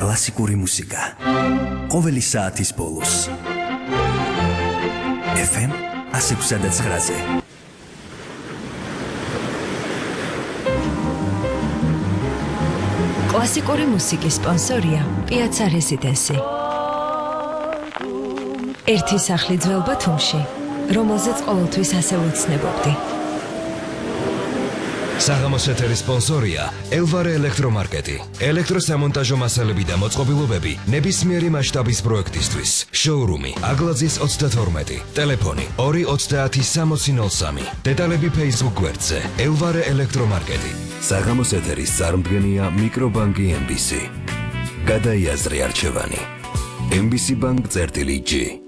კლასიკური მუსიკა. ყოველი საათის ბოლოს. FM 106.9-ზე. კლასიკური მუსიკის სპონსორია პიაცა რეზიდენსი. ერთი სახლი ძველ ბათუმში, რომელზეც ყოველთვის ასე ვუცნებობდი. საღამოს ეთერის სპონსორია ელვარე ელექტრომარკეტი. ელექტროსამონტაჟო მასალები და მოწყობილობები ნებისმიერი მასშტაბის პროექტისთვის. შოურუმი აგლაძის 32. ტელეფონი 230-6003. დეტალები Facebook გვერდზე ელვარე ელექტრომარკეტი. საღამოს ეთერის წარმდგენია მიკრობანკი MBC. გადაიაზრე არჩევანი. MBC Bank წერტილი G.